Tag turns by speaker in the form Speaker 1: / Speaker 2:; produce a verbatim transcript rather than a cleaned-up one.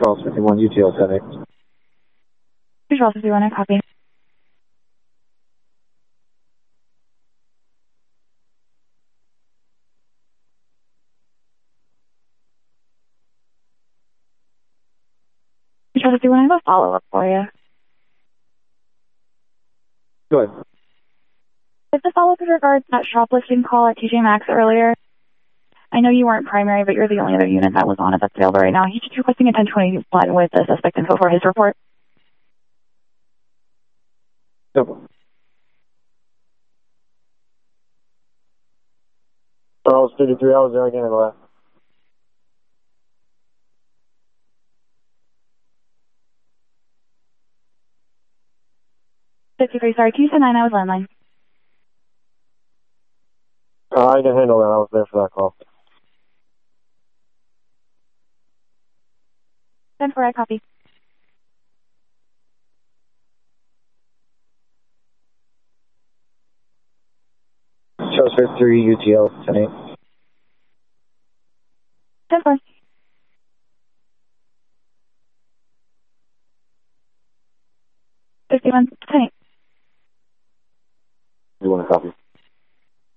Speaker 1: Charles fifty-one, U T L ten eight.
Speaker 2: Charles fifty-one, I copy. Charles fifty-one, I have a follow-up for you.
Speaker 1: Go ahead.
Speaker 2: If the follow-up with regards to that shoplifting call at T J Maxx earlier, I know you weren't primary, but you're the only other unit that was on it that's available right now. He's just requesting a ten twenty-one with the suspect info for his report.
Speaker 1: Simple. Charles fifty-three, I was there again in the last.
Speaker 2: fifty-three, sorry, two nine, I was landline.
Speaker 1: Uh, I can handle that. I was there for that call.
Speaker 2: ten four, I copy.
Speaker 1: Charles fifty-three, U T L ten eight.
Speaker 2: ten four. fifty-one.